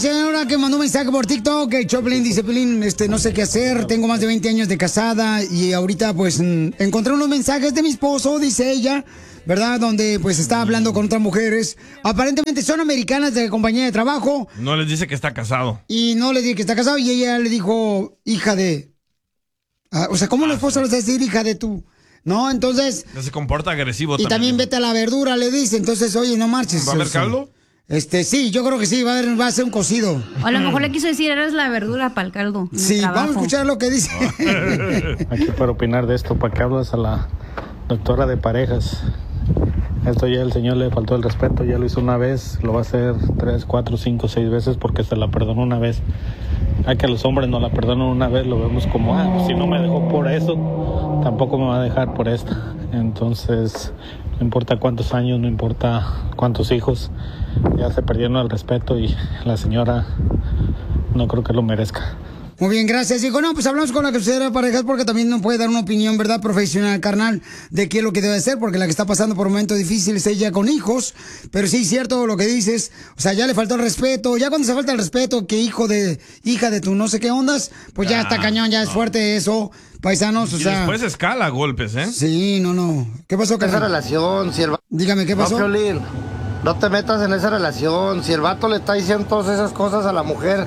señora que mandó un mensaje por TikTok, que Choplin dice, Pelín, no sé qué hacer, tengo más de 20 años de casada y ahorita pues encontré unos mensajes de mi esposo, dice ella, ¿verdad? Donde pues está hablando con otras mujeres, aparentemente son americanas de compañía de trabajo. No les dice que está casado. Y no le dice que está casado y ella le dijo, hija de... o sea, ¿cómo la esposa le va a decir hija de tú? No, entonces... Se comporta agresivo y también vete a la verdura, le dice, entonces, oye, no marches. ¿Va a haber caldo? Sí, yo creo que sí, va a ser un cocido. O a lo mejor le quiso decir, eres la verdura para el caldo. Sí, vamos a escuchar lo que dice. Aquí para opinar de esto, ¿para qué hablas a la doctora de parejas? Esto ya el señor le faltó el respeto, ya lo hizo una vez, lo va a hacer 3, 4, 5, 6 veces porque se la perdonó una vez. A que los hombres no la perdonan una vez, lo vemos como, pues si no me dejó por eso, tampoco me va a dejar por esta. Entonces, no importa cuántos años, no importa cuántos hijos, ya se perdieron el respeto y la señora no creo que lo merezca. Muy bien, gracias. Digo, no, pues hablamos con la consejera de parejas porque también nos puede dar una opinión, ¿verdad? Profesional, carnal, de qué es lo que debe hacer, porque la que está pasando por un momento difícil es ella con hijos. Pero sí, es cierto lo que dices. O sea, ya le faltó el respeto. Ya cuando se falta el respeto, que hija de tu no sé qué ondas, pues ya está cañón, ya es fuerte eso, paisanos. O sea, después escala a golpes, ¿eh? Sí, no. ¿Qué pasó, carnal? Esa relación, si el Dígame, ¿qué pasó? No, Piolín, no te metas en esa relación. Si el vato le está diciendo todas esas cosas a la mujer,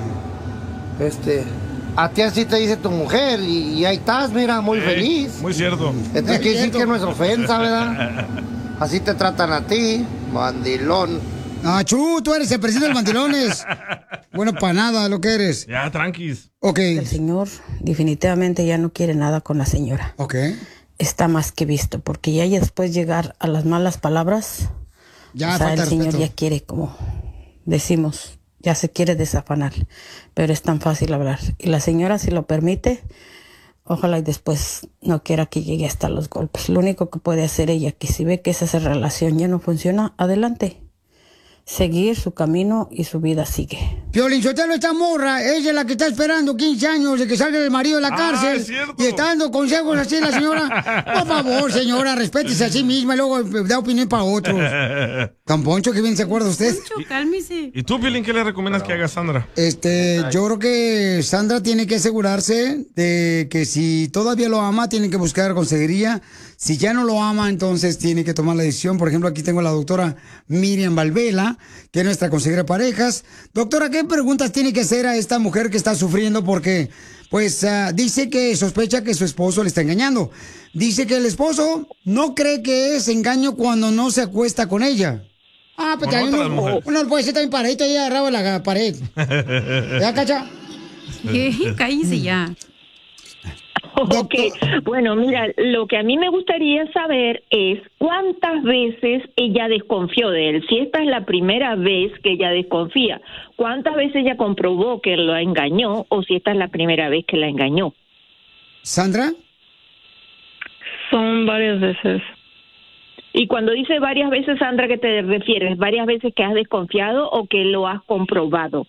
a ti así te dice tu mujer y ahí estás, mira, muy feliz. Muy cierto. Entonces quiere decir que no es ofensa, ¿verdad? Así te tratan a ti, mandilón. Chu, tú eres el presidente de los mandilones. Bueno, para nada lo que eres. Ya, tranquis. Ok. El señor definitivamente ya no quiere nada con la señora. Ok. Está más que visto, porque ya después llegar a las malas palabras, ya o sea, el señor respeto. ya quiere, como decimos, ya se quiere desafanar, pero es tan fácil hablar. Y la señora, si lo permite, ojalá y después no quiera que llegue hasta los golpes. Lo único que puede hacer ella, que si ve que esa relación ya no funciona, adelante. Seguir su camino y su vida sigue. Piolín Sotelo, esta morra, ella es la que está esperando 15 años de que salga el marido de la cárcel. Y está dando consejos así la señora. Por favor, señora, respétese a sí misma y luego da opinión para otros. Tan Poncho, que bien se acuerda usted. Poncho, cálmese. ¿Y tú, Piolín, qué le recomiendas que haga Sandra? Yo creo que Sandra tiene que asegurarse de que si todavía lo ama, tiene que buscar consejería. Si ya no lo ama, entonces tiene que tomar la decisión. Por ejemplo, aquí tengo a la doctora Miriam Valvela, que es nuestra consejera de parejas. Doctora, ¿qué preguntas tiene que hacer a esta mujer que está sufriendo? Porque, pues, dice que sospecha que su esposo le está engañando. Dice que el esposo no cree que es engaño cuando no se acuesta con ella. Pues también uno puede ser también paradito ahí agarrado en la pared. ¿Ya, Cacha? Cállese ya. Ok, bueno, mira, lo que a mí me gustaría saber es cuántas veces ella desconfió de él. Si esta es la primera vez que ella desconfía, ¿cuántas veces ella comprobó que lo engañó o si esta es la primera vez que la engañó? ¿Sandra? Son varias veces. Y cuando dice varias veces, Sandra, ¿a qué te refieres? ¿Varias veces que has desconfiado o que lo has comprobado?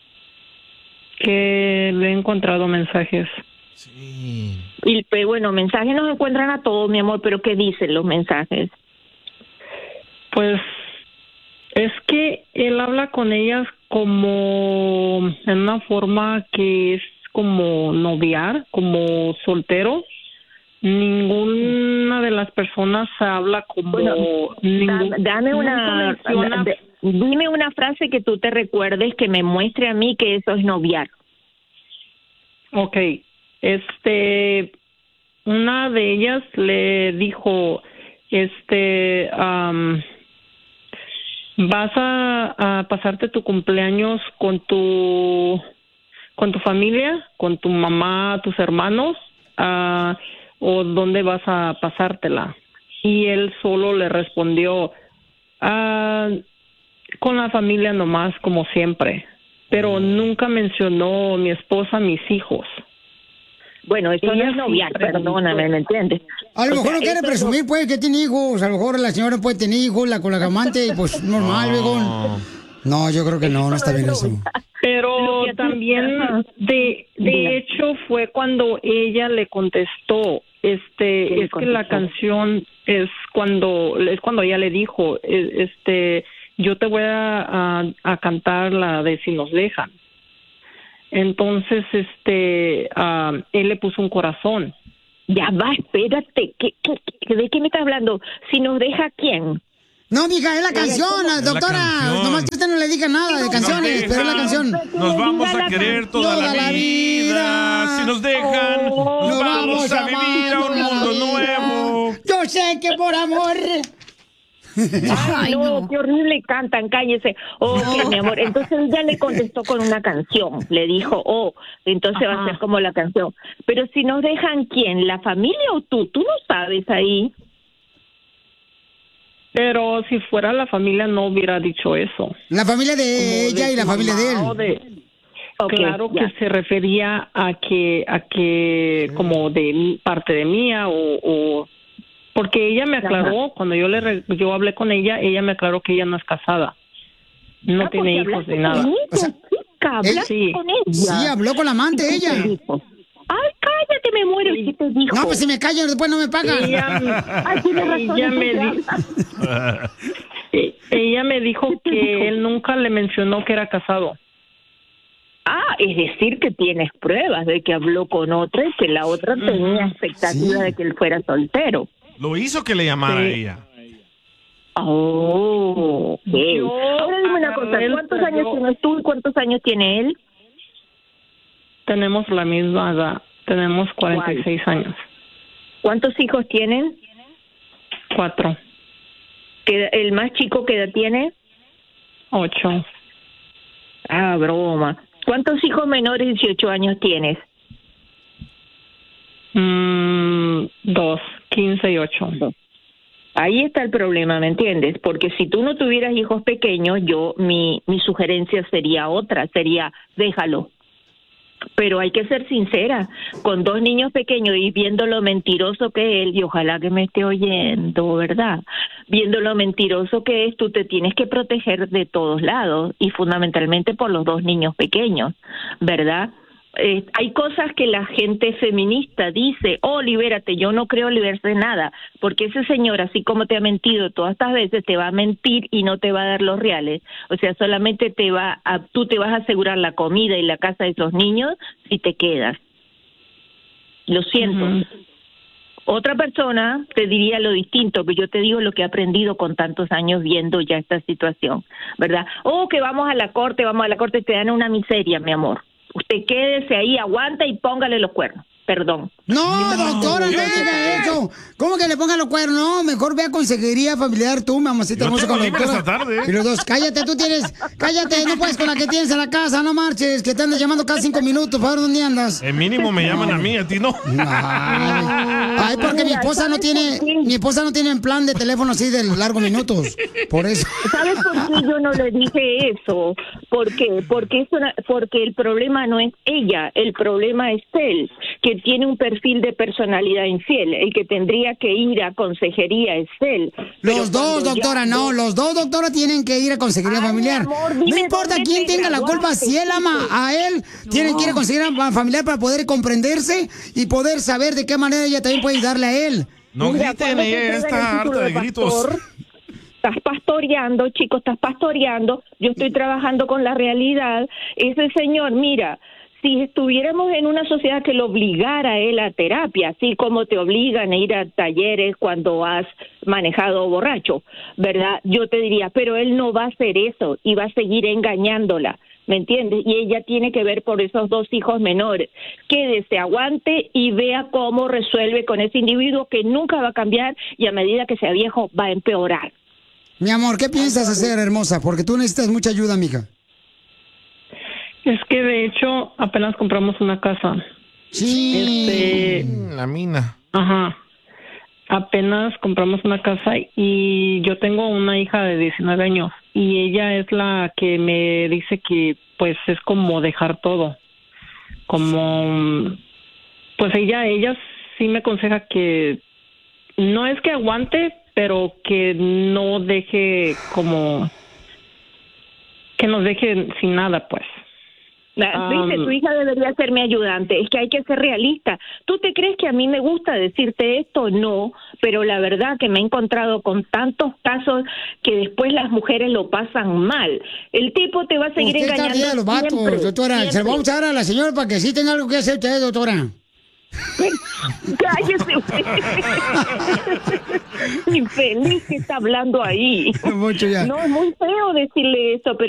Que le he encontrado mensajes. Sí. Y bueno, mensajes nos encuentran a todos, mi amor, pero ¿qué dicen los mensajes? Pues es que él habla con ellas como en una forma que es como noviar, como soltero. Ninguna de las personas habla como... Bueno, dame menciona... dime una frase que tú te recuerdes que me muestre a mí que eso es noviar. Ok. Una de ellas le dijo, vas a pasarte tu cumpleaños con tu familia, con tu mamá, tus hermanos, o dónde vas a pasártela. Y él solo le respondió, con la familia nomás, como siempre, pero nunca mencionó mi esposa, mis hijos. Bueno, eso no es noviar, perdóname, ¿me entiendes? A lo mejor no quiere presumir, pues, que tiene hijos. A lo mejor la señora puede tener hijos, con la amante, pues, normal, luego. No, yo creo que no está bien eso. Pero también, de hecho, fue cuando ella le contestó, es que la canción es cuando ella le dijo, yo te voy a cantar la de Si nos dejan. Entonces, él le puso un corazón. Ya va, espérate, ¿de qué me estás hablando? ¿Si nos deja quién? No, mija, es la canción, doctora. canción. Nomás que usted no le diga nada de canciones, pero es la canción. Nos vamos a querer toda la vida. Si nos dejan, nos vamos a vivir a un mundo nuevo. Yo sé que por amor. Ay, no, qué horrible cantan, cállese. Ok, mi amor, entonces ella le contestó con una canción, le dijo, entonces va a ser como la canción. Pero si nos dejan, ¿quién? ¿La familia o tú? Tú no sabes ahí. Pero si fuera la familia no hubiera dicho eso. La familia de ella y la familia de él. Claro que se refería a que como de parte de mía o porque ella me aclaró cuando yo hablé con ella me aclaró que ella no es casada, no tiene hijos ni nada. O sea, ¿Hablaste con ella? Sí, habló con la amante ella. Ay, cállate, me muero. ¿Qué te dijo? No, pues si me callo después no me pagan. Ella me dijo que él nunca le mencionó que era casado. Ah, es decir que tienes pruebas de que habló con otra y que la otra tenía expectativa de que él fuera soltero. Lo hizo que le llamara a ella. Oh, okay. Ahora dime una cosa, ¿cuántos años tienes tú y cuántos años tiene él? Tenemos la misma edad, tenemos 46 años. ¿Cuántos hijos tienen? 4. ¿El más chico qué edad tiene? 8. Ah, broma. ¿Cuántos hijos menores de 18 años tienes? 2, 15 y 8. Ahí está el problema, ¿me entiendes? Porque si tú no tuvieras hijos pequeños, mi sugerencia sería otra, sería déjalo. Pero hay que ser sincera, con 2 niños pequeños y viendo lo mentiroso que es él, y ojalá que me esté oyendo, ¿verdad? Viendo lo mentiroso que es, tú te tienes que proteger de todos lados y fundamentalmente por los 2 niños pequeños, ¿verdad? Hay cosas que la gente feminista dice, libérate, yo no creo liberarse de nada, porque ese señor, así como te ha mentido todas estas veces, te va a mentir y no te va a dar los reales, o sea, solamente tú te vas a asegurar la comida y la casa de esos niños si te quedas. Lo siento. Otra persona te diría lo distinto, pero yo te digo lo que he aprendido con tantos años viendo ya esta situación, ¿verdad? Que vamos a la corte, te dan una miseria, mi amor. Usted quédese ahí, aguanta y póngale los cuernos. Perdón. No, doctora, no diga eso. ¿Cómo que le pongan los cuernos? No, mejor ve a consejería familiar tú, mamacita hermosa, con la doctora. Y los dos, cállate, no puedes con la que tienes en la casa, no marches, que te andas llamando cada 5 minutos, ¿para dónde andas? El mínimo me llaman a mí, a ti no. Ay, porque mi esposa no tiene en plan de teléfono así de largos minutos, por eso. ¿Sabes por qué yo no le dije eso? ¿Por qué? Porque el problema no es ella, el problema es él, que tiene un perfil de personalidad infiel. El que tendría que ir a consejería es él. Los dos, doctora, los dos, doctora, tienen que ir a consejería familiar. Amor, no importa quién tenga la culpa, si él ama a él, tienen que ir a consejería familiar para poder comprenderse y poder saber de qué manera ella también puede ayudarle a él. No griten, ella está harta de gritos. Estás pastoreando, chico, yo estoy trabajando con la realidad. Ese señor, mira, si estuviéramos en una sociedad que lo obligara a él a terapia, así como te obligan a ir a talleres cuando has manejado borracho, ¿verdad? Yo te diría, pero él no va a hacer eso y va a seguir engañándola, ¿me entiendes? Y ella tiene que ver por esos 2 hijos menores. Quédese, aguante y vea cómo resuelve con ese individuo que nunca va a cambiar y a medida que sea viejo va a empeorar. Mi amor, ¿qué piensas hacer, hermosa? Porque tú necesitas mucha ayuda, mija. Es que de hecho apenas compramos una casa. Sí. La mina. Ajá. Apenas compramos una casa y yo tengo una hija de 19 años y ella es la que me dice que pues es como dejar todo. Como pues ella sí me aconseja que no es que aguante, pero que no deje como que nos deje sin nada, pues. Dice, tu hija debería ser mi ayudante. Es que hay que ser realista. ¿Tú te crees que a mí me gusta decirte esto? No, pero la verdad que me he encontrado con tantos casos que después las mujeres lo pasan mal. El tipo te va a seguir usted engañando. Está bien, los vatos, siempre, doctora. siempre. Se lo vamos a dar a la señora para que sí tenga algo que hacer usted, doctora. Cállese usted. Infeliz que está hablando ahí. Mucho ya. No, es muy feo decirle eso, pero